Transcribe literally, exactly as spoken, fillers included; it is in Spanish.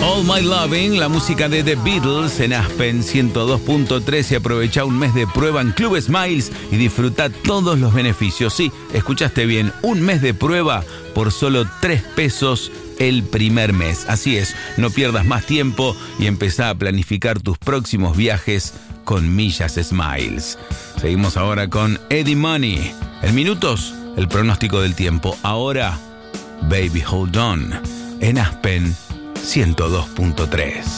All My Loving, la música de The Beatles en Aspen ciento dos punto tres, y aprovecha un mes de prueba en Club Smiles y disfruta todos los beneficios. Sí, escuchaste bien, un mes de prueba por solo tres pesos el primer mes. Así es, no pierdas más tiempo y empezá a planificar tus próximos viajes con Millas Smiles. Seguimos ahora con Eddie Money. En minutos, el pronóstico del tiempo. Ahora, Baby Hold On en Aspen ciento dos punto tres.